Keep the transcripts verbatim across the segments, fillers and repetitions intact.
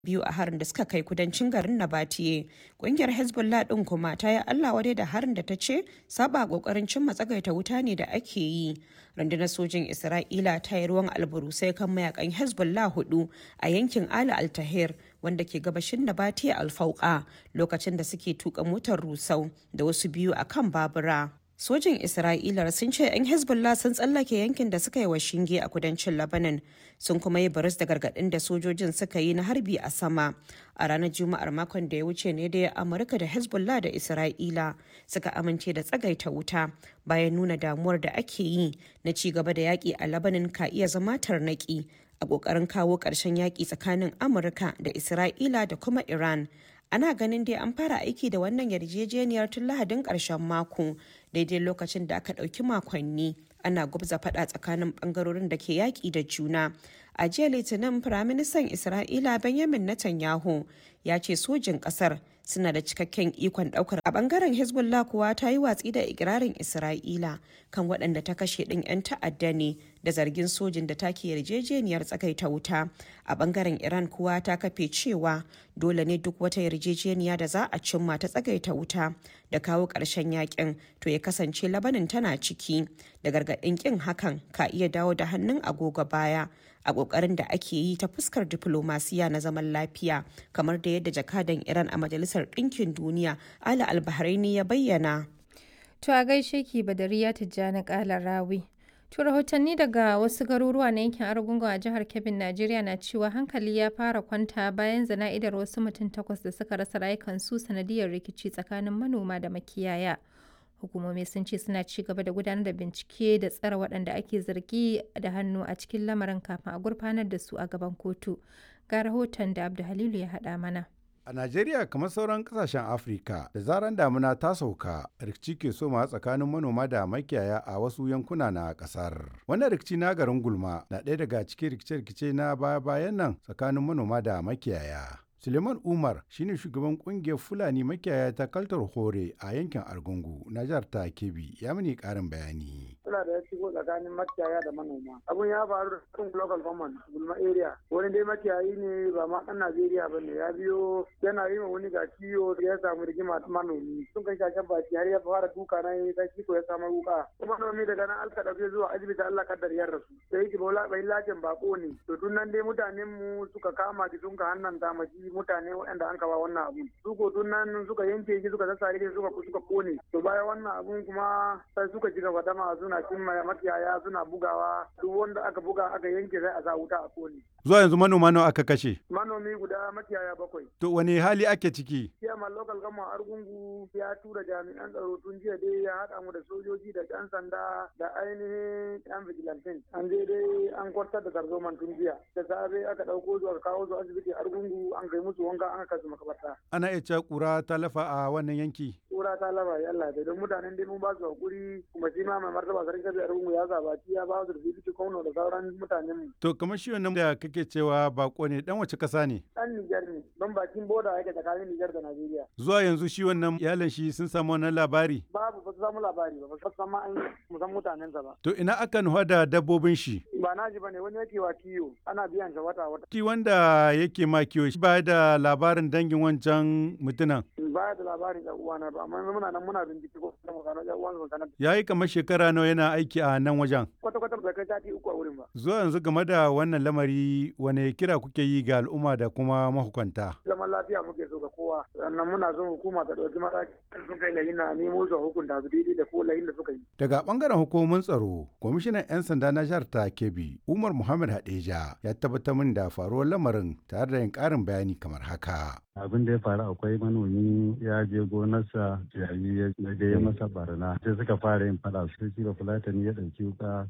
biyu a harin da suka kai kudancin garin Nabatiye. Kungiyar Hezbollah din kuma ta yi Allah wadai da harin da ta ce saba kokarin cimma tsagaita wuta ne da ake yi. Rundunar sojin Isra'ila ta yi ruwan alburusai kan mayakan Hezbollah hudu a yankin Ali Al-Tahir wanda ke gabashin Nabatiye Al-Fauqa lokacin da suke tuka motar rusau da wasu biyu a kan babura. Sojin Isra'ila sun ce 'yan Hezbollah sun tsallake yankin da suka yi wa shinge a kudancin Lebanon sun kuma yi baris da gargaɗin da sojojin suka yi na harbi a sama. A ranar Juma'ar makon da ya wuce ne da Amurka da Hezbollah da Isra'ila suka amince da tsagaita wuta bayan nuna damuwar da ake yi na ci gaba da yaƙi a Lebanon ka iya zama tarnaƙi a ƙoƙarin kawo ƙarshen yaƙi tsakanin Amurka da Isra'ila da kuma Iran. Ana ganin dai an fara aiki da wannan yarjejeniyar tun Lahadin ƙarshen mako daidai lokacin da aka ɗauki makonni ana gwabza faɗa tsakanin ɓangarorin da ke yaƙi da juna. A jiya Litinin, Firaministan Isra'ila Benjamin Netanyahu ya ce sojin ƙasar suna da cikakken ikon ɗaukar. A ɓangaren Hezbollah kuwa ta yi watsi da ikirarin Isra'ila kan waɗanda ta kashe ɗin 'yan ta'adda ne da zargin sojin da take yarjejeniyar tsagaita wuta. A ɓangaren Iran kuwa ta kafe cewa dole ne duk wata yarjejeniya da za a cimma ta tsagaita wuta da kawo ƙarshen yakin to ya kasance Labanin tana ciki, da gargaɗin ƙin hakan ka iya dawo da hannun agogo baya a ƙoƙarin da ake yi ta fuskar diflomasiya na zaman lafiya, kamar da yadda jakadan Iran a Majalisar Ɗinkin Duniya Ali Al-Bahraini ya bayyana. To a gaishe ki Badariya Tijjani Kalarawi. To rahotanni daga wasu garuruwa na yankin Argungun a jihar Kebbi, Najeriya na cewa hankali ya fara kwanta bayan zana'idar wasu mutum takwas da suka rasa rayukansu sanadiyar rikici tsakanin manoma da makiyaya. Hukumomi sun ce suna ci gaba da gudanar da bincike da tsare waɗanda ake zargi da hannu a cikin lamarin kafin a gurfanar da su a gaban kotu. Ga rahoton da Abdu Halilu ya haɗa mana. A Najeriya, kamar sauran kasashen Afirka, da zaran damuna ta sauka, rikici ke soma tsakanin manoma da makiyaya a wasu yankuna na kasar. Wannan rikici na garin Gulma na ɗaya daga cikin rikice-rikice na baya-bayan nan tsakanin manoma da makiyaya. Suleiman Umar shine shugaban kungiyar Fulani makiyaya ta Kaltar Hore a yankin Argungu na jihar ta Kebbi, ya mini karin bayani. Suna da ya shigo tsakanin makiyaya da manoma. Abun ya faru da kan local government Gulma area. Wani dai makiyayi ne ba ma ɗan Najeriya ba ne, ya biyo yana yi ma wani ga ciwo ya samu rigima manomi. Sun kai shashen baki har ya fara duka na yi ta ko ya samu wuka. Kuma manomi daga nan alka ɗauke zuwa asibiti Allah kaddar ya rasu. Sai yake bola bai lajin bako ne. To tun nan dai mutanen mu suka kama ki sun ka hannan damaji mutane waɗanda an kawa wannan abun su ko tun nan suka yanke shi suka sassare shi suka suka kone to bayan wannan abun kuma sai suka ci gaba da ma suna cin makiyaya suna bugawa duk wanda aka buga aka yanke sai a sa wuta a kone. Zuwa yanzu manoma nawa aka kashe? Manomi guda makiyaya bakwai. To wani hali ake ciki? Kiyama local government Argungu ya tura jami'an tsaro tun jiya dai ya haɗa mu da sojoji da ɗan sanda da ainihin ɗan vigilantin. An je dai an kwartar da tarzoman tun jiya. Da safe aka ɗauko su aka kawo su asibiti Argungu an kai musu wanka an kasu makabarta. Ana iya cewa ƙura ta lafa a wannan yanki? Ƙura ta lafa ya Allah da don mutanen dai mun ba su hakuri kuma shi ma mai martaba sarki kabi Argungu ya zabaci ya ba su da bibiti kwano da sauran mutanen mu. To kamar shi wannan da kake cewa bako ne dan wace ƙasa ne? Dan Nijar ne don bakin boda yake tsakanin Nijar da Najeriya. Zuwa yanzu shi wannan iyalan shi sun samu wannan labari? Babu ba su samu labari ba ba su san ma an mu san mutanensa ba. To ina aka nufa da dabbobin shi? Ba naji bane wani yake wa kiyo ana biyan shi wata wata. Ki wanda yake ma kiyo shi ba da labarin dangin wancan mutunan. Ba da labarin ɗan uwana ba amma muna nan muna bincike ko kuma gano ɗan uwan sanar. Yayi kamar shekara nawa yana aiki a nan wajen? Kwata kwata ba kai sati uku a wurin ba. Zuwa yanzu game da wannan lamari wane kira kuke yi ga al'umma da kuma mahukunta? Zaman lafiya muke so ga kowa sannan muna son hukuma ta ɗauki mataki sun kai layin na nemo su hukunta su daidai da ko layin da suka yi. Daga bangaren hukumomin tsaro, kwamishinan 'yan sanda na jihar ta Kebbi, Umar Muhammad Hadeja ya tabbatar min da faruwar lamarin tare da yin ƙarin bayani kamar haka. Abin da ya faru akwai manomi ya je gonarsa yayi ya je ya masa barna sai suka fara yin fada sai shi ba fulatani ya ɗauki wuka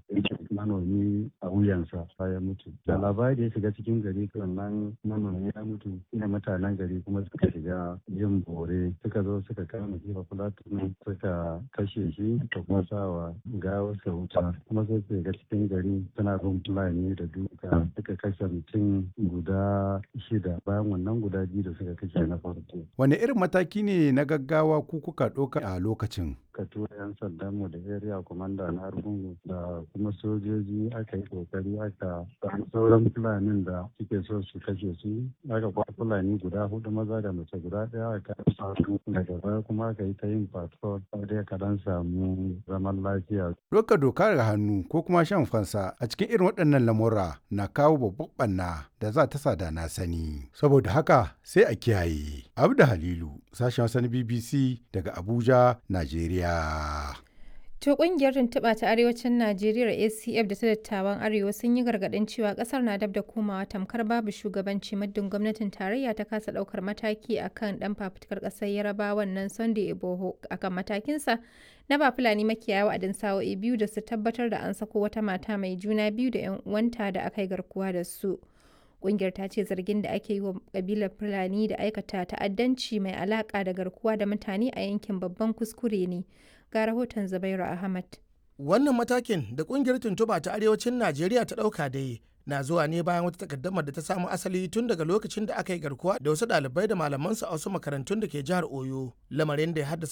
manomi a wuyansa ya mutu. Da labari ya shiga cikin gari sannan manomi ya mutu ina mutanen gari kuma suka shiga yin bore suka zo suka kama shi ba fulatani suka kashe shi da kuma sawa gawarsa wuta kuma sai su shiga cikin gari suna bin fulani da duka suka kashe mutum guda shida bayan wannan guda biyu da suka da kake na farko. Wane irin mataki ne na gaggawa ku kuka ɗauka a lokacin? Ka tura 'yan sandanmu da area commander na Argungu da kuma sojoji aka yi kokari aka samu sauran fulanin da suke so su kashe su aka kwa fulani guda hudu maza da mace guda ɗaya aka su daga baya kuma aka yi ta yin patrol sai ka dan samu zaman lafiya. Doka doka ga hannu ko kuma shan fansa a cikin irin waɗannan lamura na kawo babban ɓanna da za ta sada na sani. Saboda haka sai a kiyaye. Abda Halilu, sashen Hausa na B B C daga Abuja, Najeriya. To kungiyar tuntuɓa ta arewacin Najeriya A C F da ta dattawan Arewa sun yi gargaɗin cewa ƙasar na dab da komawa tamkar babu shugabanci muddin gwamnatin tarayya ta kasa ɗaukar mataki akan ɗan fafutukar ƙasar Yarabawan nan Sunday Igboho akan matakinsa na ba Fulani makiyaya wa'adin sa'o'i biyu da su tabbatar da an sako wata mata mai juna biyu da 'yan uwanta da aka yi garkuwa da su. Ƙungiyar ta ce zargin da ake yi wa ƙabilar Fulani da aikata ta'addanci mai alaƙa da garkuwa da mutane a yankin babban kuskure ne. Ga rahoton Zubairu Ahmad. Wannan matakin da kungiyar tuntuba ta arewacin Najeriya ta ɗauka dai na zuwa ne bayan wata takaddamar da ta samu asali tun daga lokacin da aka yi garkuwa da wasu ɗalibai da malamansu a wasu makarantun da ke jihar Oyo, lamarin da ya haddasa